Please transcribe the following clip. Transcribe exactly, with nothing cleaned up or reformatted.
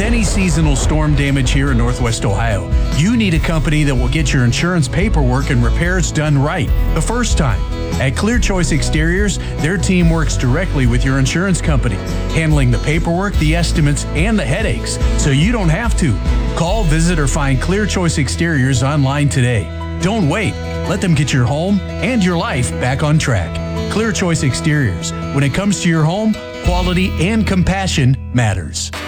any seasonal storm damage here in Northwest Ohio, you need a company that will get your insurance paperwork and repairs done right the first time. At Clear Choice Exteriors, their team works directly with your insurance company, handling the paperwork, the estimates, and the headaches, so you don't have to. Call, visit, or find Clear Choice Exteriors online today. Don't wait. Let them get your home and your life back on track. Clear Choice Exteriors. When it comes to your home, quality and compassion matters.